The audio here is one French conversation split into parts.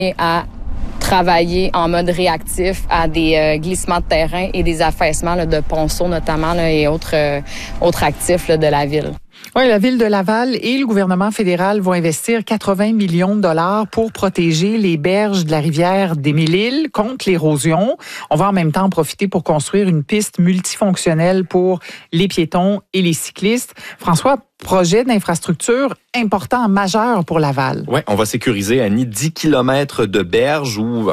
à travailler en mode réactif à des glissements de terrain et des affaissements là, de ponceaux notamment là, et autres actifs là, de la ville. Oui, la ville de Laval et le gouvernement fédéral vont investir 80 millions de dollars pour protéger les berges de la rivière d'Émile-Île contre l'érosion. On va en même temps en profiter pour construire une piste multifonctionnelle pour les piétons et les cyclistes. François, projet d'infrastructure important, majeur pour Laval. Oui, on va sécuriser, Annie, 10 km de berges ou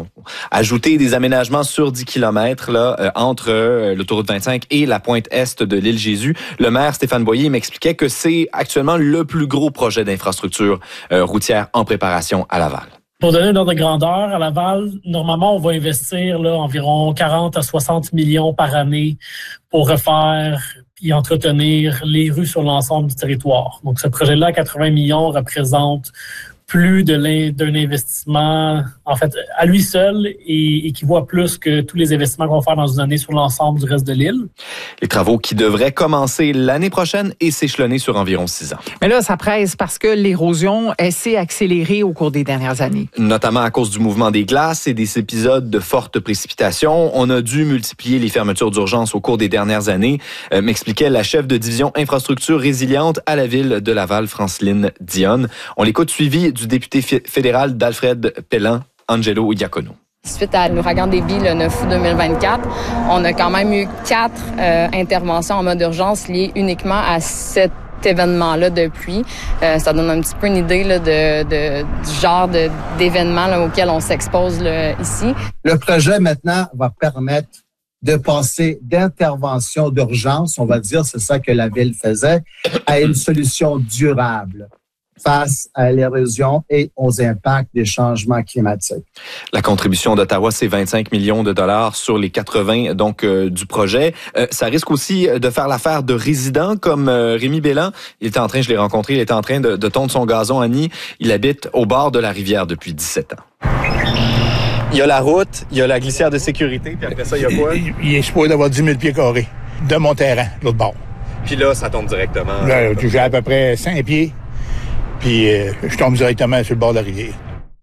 ajouter des aménagements sur 10 km là, entre l'autoroute 25 et la pointe est de l'île Jésus. Le maire Stéphane Boyer m'expliquait que c'est actuellement le plus gros projet d'infrastructure routière en préparation à Laval. Pour donner un ordre de grandeur, à Laval, normalement, on va investir là, environ 40 à 60 millions par année pour refaire et entretenir les rues sur l'ensemble du territoire. Donc, ce projet-là, 80 millions, représente plus d'un investissement, en fait, à lui seul et qui vaut plus que tous les investissements qu'on va faire dans une année sur l'ensemble du reste de l'île. Les travaux qui devraient commencer l'année prochaine et s'échelonner sur environ 6 ans. Mais là, ça presse parce que l'érosion s'est accélérée au cours des dernières années. Notamment à cause du mouvement des glaces et des épisodes de fortes précipitations. On a dû multiplier les fermetures d'urgence au cours des dernières années, m'expliquait la chef de division infrastructure résiliente à la ville de Laval, Franceline Dionne. On l'écoute suivi du député fédéral d'Alfred Pellan, Angelo Iacono. Suite à l'ouragan Déby le 9 août 2024, on a quand même eu 4 interventions en mode urgence liées uniquement à cet événement-là de pluie. Ça donne un petit peu une idée là, du genre d'événement là, auquel on s'expose là, ici. Le projet maintenant va permettre de passer d'intervention d'urgence, on va dire, c'est ça que la ville faisait, à une solution durable face à l'érosion et aux impacts des changements climatiques. La contribution d'Ottawa, c'est 25 millions de dollars sur les 80 donc du projet. Ça risque aussi de faire l'affaire de résidents comme Rémi Bélan. Je l'ai rencontré, il était en train de tondre son gazon, Annie. Il habite au bord de la rivière depuis 17 ans. Il y a la route, il y a la glissière de sécurité, puis après ça, il y a quoi? Il est supposé d'avoir 10 000 pieds carrés de mon terrain, l'autre bord. Puis là, ça tombe directement. Là, j'ai à peu près 5 pieds. Puis je tombe directement sur le bord de la rivière.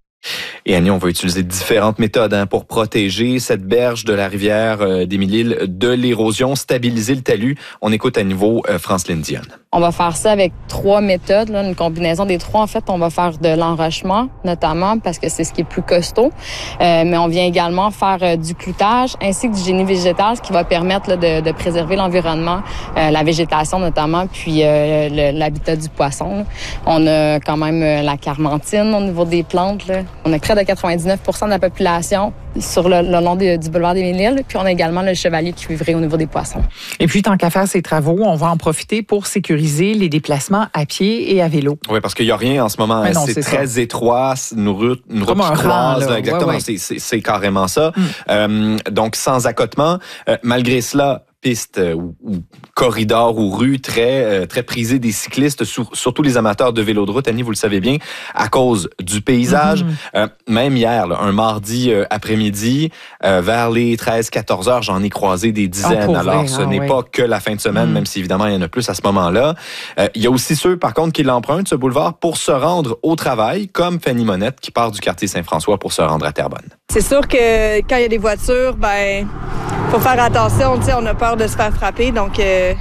Et Annie, on va utiliser différentes méthodes pour protéger cette berge de la rivière d'Émile-Île de l'érosion, stabiliser le talus. On écoute à nouveau Franceline Dionne. On va faire ça avec 3 méthodes, là, une combinaison des 3. En fait, on va faire de l'enrochement, notamment, parce que c'est ce qui est plus costaud. Mais on vient également faire du cloutage ainsi que du génie végétal, ce qui va permettre là, de préserver l'environnement, la végétation notamment, puis l'habitat du poisson. Là. On a quand même la carmentine au niveau des plantes. Là. On a près de 99% de la population sur le long du boulevard d'Émile-Île. Puis on a également le chevalier cuivré au niveau des poissons. Et puis, tant qu'à faire ces travaux, on va en profiter pour sécuriser les déplacements à pied et à vélo. Oui, parce qu'il n'y a rien en ce moment. Non, c'est très ça. étroit, une route qui croise. Exactement, ouais. C'est carrément ça. Donc, sans accotement. Malgré cela, piste ou corridor ou rue très prisée des cyclistes, surtout les amateurs de vélo de route, Annie, vous le savez bien, à cause du paysage. Même hier, là, un mardi après-midi, vers les 13-14 heures, j'en ai croisé des dizaines. Alors, ce n'est pas que la fin de semaine, même si évidemment, il y en a plus à ce moment-là. Il y a aussi ceux, par contre, qui l'empruntent, ce boulevard, pour se rendre au travail, comme Fanny Monette, qui part du quartier Saint-François pour se rendre à Terrebonne. C'est sûr que quand il y a des voitures, faut faire attention, on a peur de se faire frapper, donc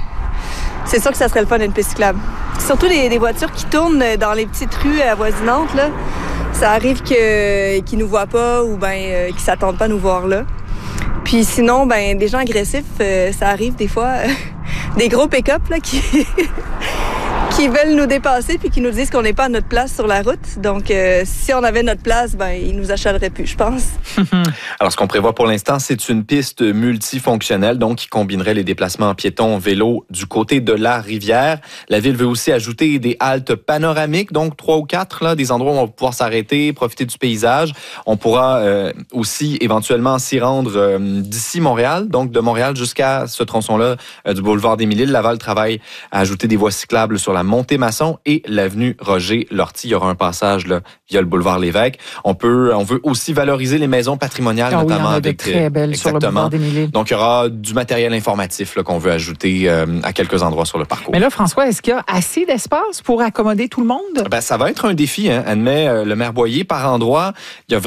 c'est sûr que ça serait le fun d'une piste cyclable. Surtout des voitures qui tournent dans les petites rues avoisinantes, là, ça arrive qu'ils nous voient pas ou qu'ils s'attendent pas à nous voir là. Puis sinon, des gens agressifs, ça arrive des fois, des gros pick-up là, qui veulent nous dépasser puis qui nous disent qu'on n'est pas à notre place sur la route. Donc, si on avait notre place, ils nous achaleraient plus, je pense. Alors, ce qu'on prévoit pour l'instant, c'est une piste multifonctionnelle, donc qui combinerait les déplacements en piéton, vélo du côté de la rivière. La ville veut aussi ajouter des haltes panoramiques, donc 3 ou 4, là, des endroits où on va pouvoir s'arrêter, profiter du paysage. On pourra aussi éventuellement s'y rendre d'ici Montréal, donc de Montréal jusqu'à ce tronçon-là du boulevard d'Émile-Île. Laval travaille à ajouter des voies cyclables sur la Montée-Masson et l'avenue Roger-Lortie. Il y aura un passage là, via le boulevard Lévesque. On veut aussi valoriser les maisons patrimoniales, notamment avec très belles sur le boulevard d'Émile-Île. Donc, il y aura du matériel informatif là, qu'on veut ajouter à quelques endroits sur le parcours. Mais là, François, est-ce qu'il y a assez d'espace pour accommoder tout le monde? Ça va être un défi, admet le maire Boyer. Par endroit, il y a